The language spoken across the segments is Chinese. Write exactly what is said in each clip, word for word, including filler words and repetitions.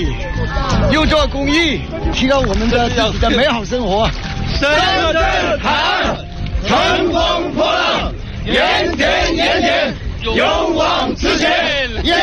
体，又做公益，提高我们的自己的美好生活。 深圳海岸，乘风破浪，盐田盐田，勇往直前，耶！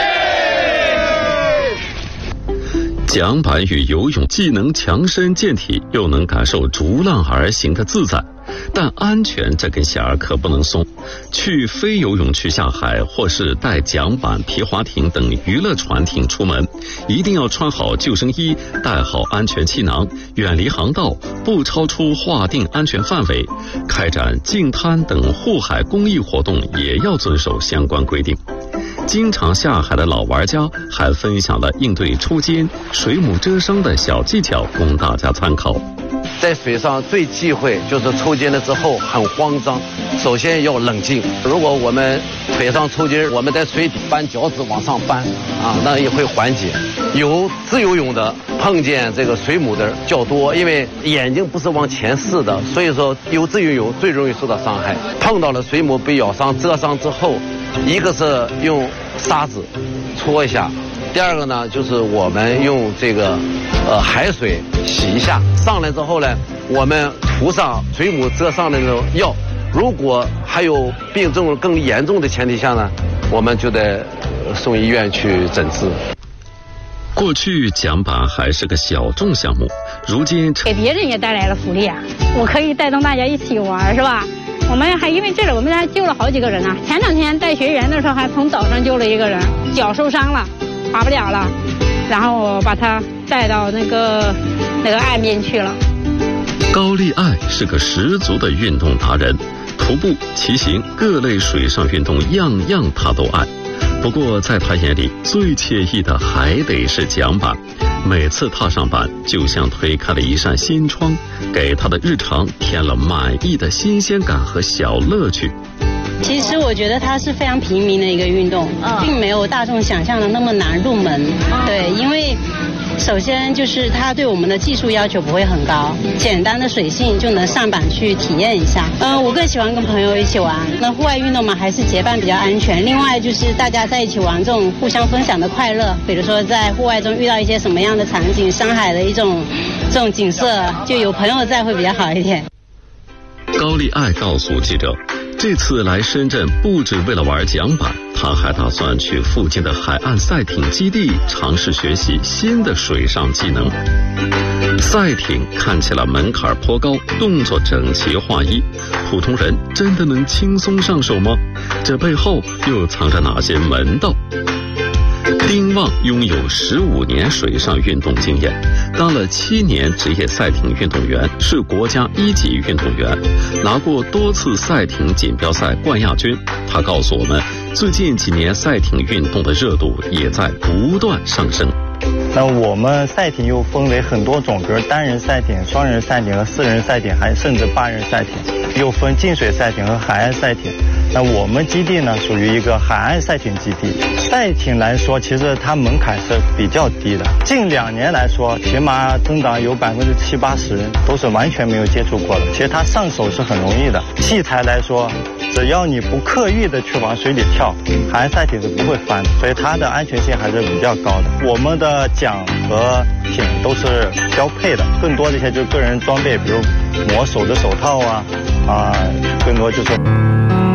桨板与游泳既能强身健体，又能感受逐浪而行的自在。但安全这根弦儿可不能松。去非游泳区下海，或是带桨板、皮划艇等娱乐船艇出门，一定要穿好救生衣，带好安全气囊，远离航道，不超出划定安全范围。开展净滩等护海公益活动也要遵守相关规定。经常下海的老玩家还分享了应对抽筋、水母蛰伤的小技巧，供大家参考。 在水上最忌讳就是抽筋了之后很慌张，首先要冷静。如果我们腿上抽筋，我们在水底搬脚趾往上搬啊，那也会缓解。有自由泳的碰见这个水母的较多，因为眼睛不是往前视的，所以说有自由泳最容易受到伤害。碰到了水母被咬伤、蛰伤之后，一个是用沙子搓一下，第二个呢就是我们用这个呃海水洗一下，上来之后呢，我们涂上水母蛰伤的那种药。如果还有病症更严重的前提下呢，我们就得送医院去诊治。 过去桨板还是个小众项目，如今给别人也带来了福利啊！我可以带动大家一起玩，是吧？我们还因为这个，我们还救了好几个人啊！前两天带学员的时候，还从岛上救了一个人，脚受伤了，滑不了了，然后我把他带到那个那个岸边去了。 高丽爱是个十足的运动达人，徒步、骑行各类水上运动样样他都爱。不过在他眼里，最惬意的还得是桨板。每次踏上板，就像推开了一扇新窗，给他的日常添了满意的新鲜感和小乐趣。 其实我觉得它是非常平民的一个运动，并没有大众想象的那么难入门。对，因为首先就是它对我们的技术要求不会很高，简单的水性就能上板去体验一下。嗯、呃，我更喜欢跟朋友一起玩。那户外运动嘛，还是结伴比较安全。另外就是大家在一起玩，这种互相分享的快乐，比如说在户外中遇到一些什么样的场景，山海的一种这种景色，就有朋友在会比较好一点。 高丽爱告诉记者，这次来深圳不只为了玩桨板，他还打算去附近的海岸赛艇基地尝试学习新的水上技能。赛艇看起来门槛颇高，动作整齐划一，普通人真的能轻松上手吗？这背后又藏着哪些门道？丁旺拥有十五年水上运动经验，当了七年职业赛艇运动员，是国家一级运动员，拿过多次赛艇锦标赛冠亚军。他告诉我们，最近几年赛艇运动的热度也在不断上升。 那我们赛艇又分为很多种，比如单人赛艇、双人赛艇和四人赛艇，还甚至八人赛艇，又分净水赛艇和海岸赛艇。那我们基地呢，属于一个海岸赛艇基地。赛艇来说，其实它门槛是比较低的。近两年来说，起码增长有百分之七八十都是完全没有接触过的。其实它上手是很容易的。器材来说，只要你不刻意的去往水里跳，海岸赛艇是不会翻的，所以它的安全性还是比较高的。我们的桨和艇都是标配的，更多的一些就是个人装备，比如磨手的手套啊，啊，更多就是。